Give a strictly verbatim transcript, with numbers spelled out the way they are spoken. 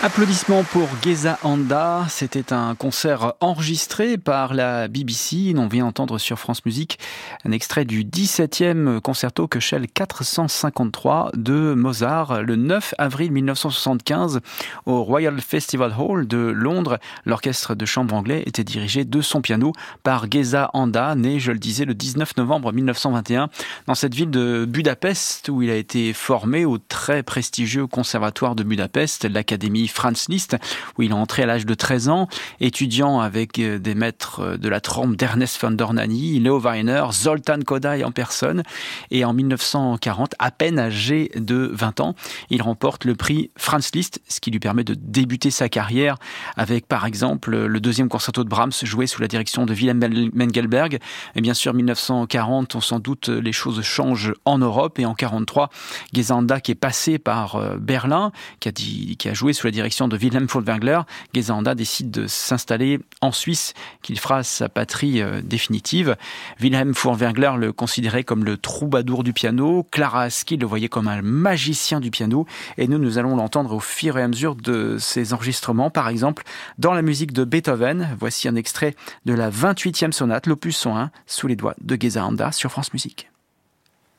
Applaudissements pour Geza Anda. C'était un concert enregistré par la B B C. On vient entendre sur France Musique un extrait du dix-septième concerto Köchel quatre cent cinquante-trois de Mozart le neuf avril mille neuf cent soixante-quinze au Royal Festival Hall de Londres. L'orchestre de chambre anglais était dirigé de son piano par Geza Anda, né, je le disais, le dix-neuf novembre mille neuf cent vingt et un dans cette ville de Budapest où il a été formé au très prestigieux conservatoire de Budapest, l'Académie Franz Liszt, où il est entré à l'âge de treize ans, étudiant avec des maîtres de la trempe d'Ernest von Dornany, Leo Weiner, Zoltán Kodály en personne. Et en mille neuf cent quarante, à peine âgé de vingt ans, il remporte le prix Franz Liszt, ce qui lui permet de débuter sa carrière avec, par exemple, le deuxième concerto de Brahms, joué sous la direction de Wilhelm Mengelberg. Et bien sûr, mille neuf cent quarante, on s'en doute, les choses changent en Europe. Et en quarante-trois, Geza Anda, qui est passé par Berlin, qui a, dit, qui a joué sous la direction de Wilhelm Furtwängler, Geza Anda décide de s'installer en Suisse, qu'il fera sa patrie euh, définitive. Wilhelm Furtwängler le considérait comme le troubadour du piano, Clara Aski le voyait comme un magicien du piano, et nous, nous allons l'entendre au fur et à mesure de ses enregistrements, par exemple dans la musique de Beethoven. Voici un extrait de la vingt-huitième sonate, l'opus cent un, sous les doigts de Geza Anda sur France Musique.